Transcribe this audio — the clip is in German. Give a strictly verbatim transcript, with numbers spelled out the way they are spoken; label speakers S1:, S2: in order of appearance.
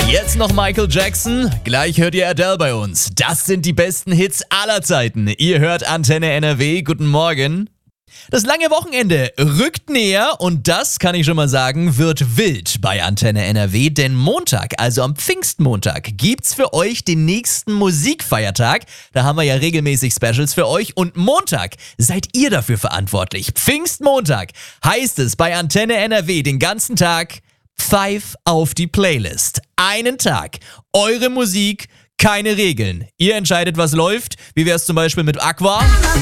S1: Jetzt noch Michael Jackson, gleich hört ihr Adele bei uns. Das sind die besten Hits aller Zeiten. Ihr hört Antenne N R W, guten Morgen. Das lange Wochenende rückt näher und das, kann ich schon mal sagen, wird wild bei Antenne N R W, denn Montag, also am Pfingstmontag, gibt's für euch den nächsten Musikfeiertag. Da haben wir ja regelmäßig Specials für euch und Montag seid ihr dafür verantwortlich. Pfingstmontag heißt es bei Antenne N R W den ganzen Tag Pfeif auf die Playlist. Einen Tag, eure Musik, keine Regeln. Ihr entscheidet, was läuft. Wie wär's zum Beispiel mit Aqua?